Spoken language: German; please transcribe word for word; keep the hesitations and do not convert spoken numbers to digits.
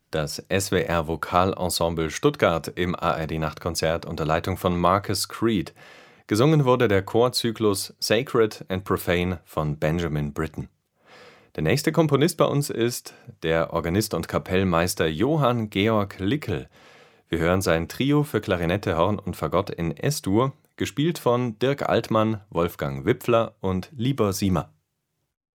Das S W R Vokalensemble Stuttgart im A R D-Nachtkonzert unter Leitung von Marcus Creed. Gesungen wurde der Chorzyklus Sacred and Profane von Benjamin Britten. Der nächste Komponist bei uns ist der Organist und Kapellmeister Johann Georg Lickel. Wir hören sein Trio für Klarinette, Horn und Fagott in Es-Dur, gespielt von Dirk Altmann, Wolfgang Wipfler und Libor Siemer.